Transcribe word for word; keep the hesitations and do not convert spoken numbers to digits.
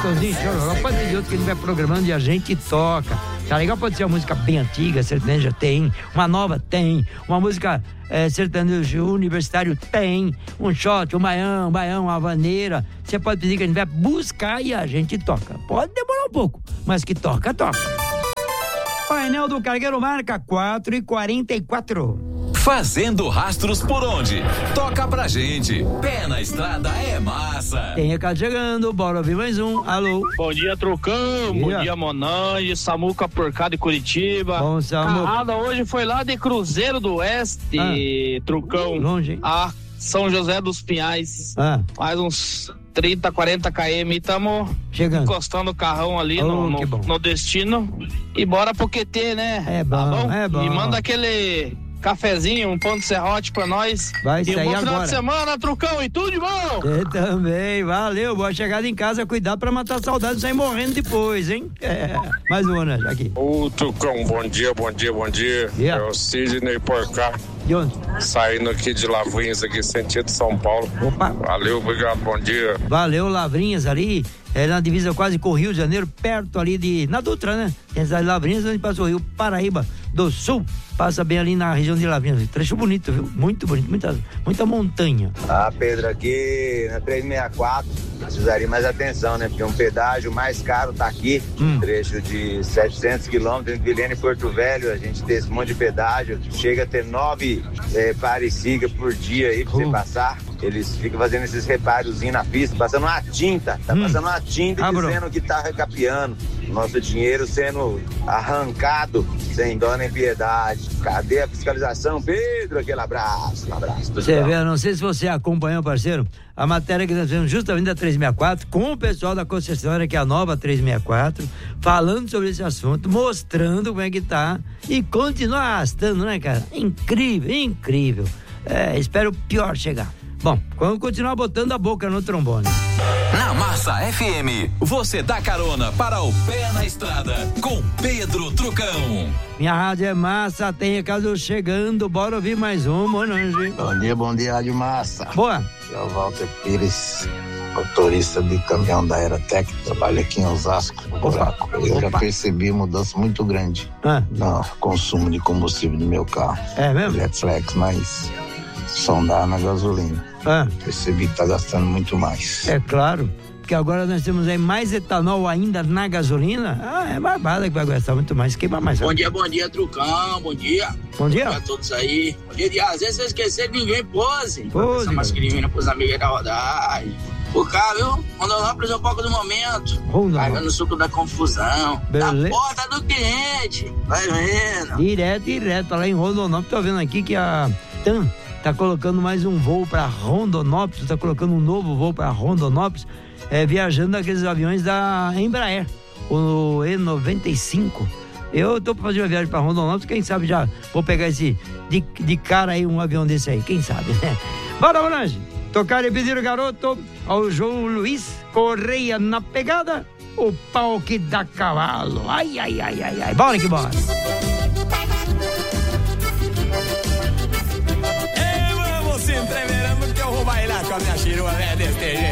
Chitãozinho, Chororó, pode pedir outro que ele vai programando e a gente toca. Tá legal? Pode ser uma música bem antiga, sertaneja tem, uma nova tem, uma música é, sertanejo universitário tem, um shot, um baião, um baião, uma vaneira. Você pode pedir que a gente vai buscar e a gente toca. Pode demorar um pouco, mas que toca, toca. Painel do Cargueiro marca quatro e quarenta e quatro. Fazendo rastros por onde? Toca pra gente. Pé na estrada é massa. Tem recado chegando, bora ouvir mais um. Alô. Bom dia, Trucão. Bom dia, dia Monange. Samuca Porcada de Curitiba. Bom, Samuca. Carrada hoje foi lá de Cruzeiro do Oeste, ah, Trucão. Longe, hein? A São José dos Pinhais. Ah. Mais uns trinta, quarenta quilômetros e estamos encostando o carrão ali oh, no, no, no destino. E bora pro Q T, né? É bom, tá bom? É bom. E manda aquele cafezinho, um pão de serrote pra nós. Vai e sair um bom final agora. de semana, Trucão, e tudo de bom. Você também, valeu. Boa chegada em casa, cuidado pra matar a saudade e sair morrendo depois, hein? É. Mais uma, né, aqui. Ô, Trucão, bom dia, bom dia, bom dia. Yeah. É o Sidney Porcar. De onde? Saindo aqui de Lavrinhas, aqui, sentido São Paulo. Opa. Valeu, obrigado, bom dia. Valeu, Lavrinhas ali, é na divisa quase com o Rio de Janeiro, perto ali de, na Dutra, né? Tem as Lavrinhas, onde passa o Rio Paraíba do Sul, passa bem ali na região de Lavrinhas. Trecho bonito, viu? Muito bonito, muita, muita montanha. Ah, Pedro, aqui na trezentos e sessenta e quatro, precisaria mais atenção, né? Porque um pedágio mais caro tá aqui, hum. trecho de setecentos quilômetros entre Vilhena e Porto Velho, a gente tem esse monte de pedágio, chega a ter nove é, pares-siga por dia aí pra uh. você passar. Eles ficam fazendo esses reparozinhos na pista, passando uma tinta, tá hum. passando uma tinta ah, dizendo bro. que tá recapeando. Nosso dinheiro sendo arrancado sem dó nem piedade. Cadê a fiscalização, Pedro? Aquele abraço, um abraço. Você vê, não sei se você acompanhou, parceiro, a matéria que nós fizemos justamente da trezentos e sessenta e quatro, com o pessoal da concessionária, que é a nova trezentos e sessenta e quatro, falando sobre esse assunto, mostrando como é que tá e continua arrastando, né, cara? Incrível, incrível. É, espero o pior chegar. Bom, vamos continuar botando a boca no trombone. Na Massa F M, você dá carona para o Pé na Estrada com Pedro Trucão. Minha rádio é Massa, tem recado chegando, bora ouvir mais um, Monange. Bom dia, bom dia, Rádio Massa. Boa. Eu sou o Walter Pires, motorista de caminhão da Aerotec, trabalho aqui em Osasco. Opa. Eu Opa. já percebi mudança muito grande ah. no consumo de combustível do meu carro. É mesmo? Ele é flex, mas só andar na gasolina. Ah. Percebi que tá gastando muito mais. É claro, porque agora nós temos aí mais etanol ainda na gasolina. Ah, é barbada que vai gastar muito mais, queima mais. Bom dia, bom dia, Trucão, bom dia. Bom dia. Bom dia a todos aí. Bom dia, dia. Às vezes eu esqueci de ninguém, pose. Pose. Essa mascarinha pros amigos da rodagem. O cara, viu? Rondonópolis é o palco do momento. Carregando o suco da confusão. Beleza. Na porta do cliente. Vai vendo. Direto, direto. Lá em Rondonópolis, tô vendo aqui que a T A M tá colocando mais um voo para Rondonópolis, tá colocando um novo voo para Rondonópolis, é, viajando naqueles aviões da Embraer, o E noventa e cinco. Eu tô pra fazer uma viagem para Rondonópolis, quem sabe já vou pegar esse de, de cara aí, um avião desse aí, quem sabe, né? Bora, Monange! Tocar e pedir o garoto ao João Luiz Correia na pegada, o pau que dá cavalo. Ai, ai, ai, ai, ai. Bora que bora! Se entreverando que eu vou bailar com a minha chirua, né, desse jeito.